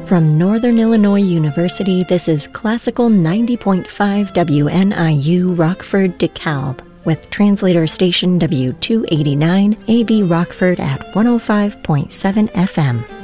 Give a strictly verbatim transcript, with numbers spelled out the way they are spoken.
From Northern Illinois University, this is Classical ninety point five W N I U Rockford DeKalb, with translator station W two eighty-nine A V Rockford at one oh five point seven F M.